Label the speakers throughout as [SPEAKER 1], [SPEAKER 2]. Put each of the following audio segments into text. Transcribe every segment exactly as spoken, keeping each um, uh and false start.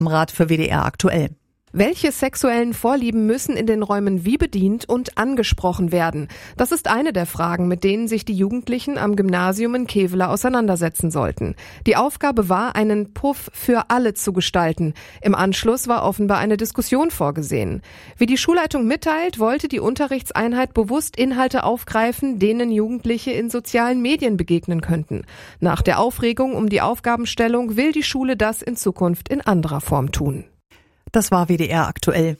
[SPEAKER 1] Im Rat für W D R aktuell.
[SPEAKER 2] Welche sexuellen Vorlieben müssen in den Räumen wie bedient und angesprochen werden? Das ist eine der Fragen, mit denen sich die Jugendlichen am Gymnasium in Kevela auseinandersetzen sollten. Die Aufgabe war, einen Puff für alle zu gestalten. Im Anschluss war offenbar eine Diskussion vorgesehen. Wie die Schulleitung mitteilt, wollte die Unterrichtseinheit bewusst Inhalte aufgreifen, denen Jugendliche in sozialen Medien begegnen könnten. Nach der Aufregung um die Aufgabenstellung will die Schule das in Zukunft in anderer Form tun.
[SPEAKER 1] Das war W D R aktuell.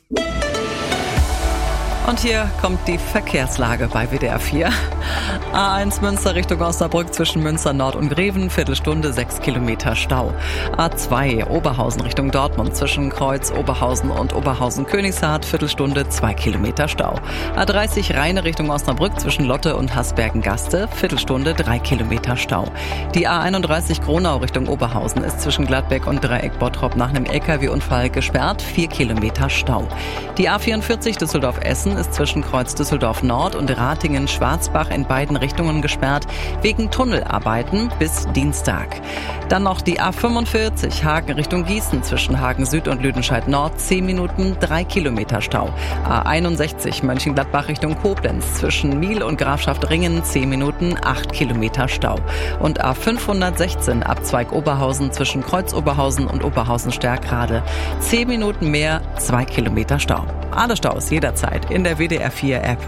[SPEAKER 3] Und hier kommt die Verkehrslage bei W D R vier. A eins Münster Richtung Osnabrück zwischen Münster Nord und Greven, Viertelstunde, sechs Kilometer Stau. A zwei Oberhausen Richtung Dortmund zwischen Kreuz, Oberhausen und Oberhausen-Königshardt, Viertelstunde, zwei Kilometer Stau. A dreißig Rheine Richtung Osnabrück zwischen Lotte und Hasbergen-Gaste, Viertelstunde, drei Kilometer Stau. Die A einunddreißig Gronau Richtung Oberhausen ist zwischen Gladbeck und Dreieck Bottrop nach einem L K W-Unfall gesperrt, vier Kilometer Stau. Die A vierundvierzig Düsseldorf-Essen ist zwischen Kreuz Düsseldorf Nord und Ratingen-Schwarzbach in beiden Richtungen gesperrt, wegen Tunnelarbeiten bis Dienstag. Dann noch die A fünfundvierzig Hagen Richtung Gießen zwischen Hagen Süd und Lüdenscheid Nord, zehn Minuten, drei Kilometer Stau. A einundsechzig Mönchengladbach Richtung Koblenz zwischen Miel und Grafschaft Ringen, zehn Minuten, acht Kilometer Stau. Und A fünfhundertsechzehn Abzweig Oberhausen zwischen Kreuz Oberhausen und Oberhausen-Stärkrade, zehn Minuten mehr, zwei Kilometer Stau. Alle Staus jederzeit in der W D R vier App.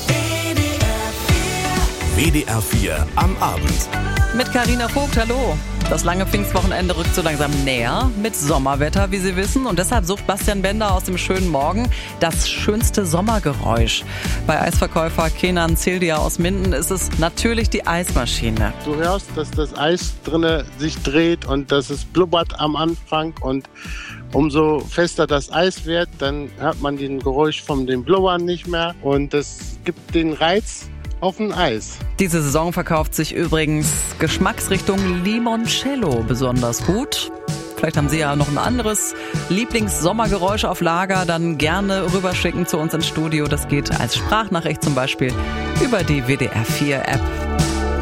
[SPEAKER 4] W D R vier am Abend.
[SPEAKER 3] Mit Carina Vogt, hallo. Das lange Pfingstwochenende rückt so langsam näher mit Sommerwetter, wie Sie wissen. Und deshalb sucht Bastian Bender aus dem schönen Morgen das schönste Sommergeräusch. Bei Eisverkäufer Kenan Zildia aus Minden ist es natürlich die Eismaschine.
[SPEAKER 5] Du hörst, dass das Eis drinne sich dreht und dass es blubbert am Anfang. Und umso fester das Eis wird, dann hört man den Geräusch von dem Blubbern nicht mehr. Und das gibt den Reiz auf ein Eis.
[SPEAKER 3] Diese Saison verkauft sich übrigens Geschmacksrichtung Limoncello besonders gut. Vielleicht haben Sie ja noch ein anderes Lieblings-Sommergeräusch auf Lager, dann gerne rüberschicken zu uns ins Studio. Das geht als Sprachnachricht zum Beispiel über die W D R vier App.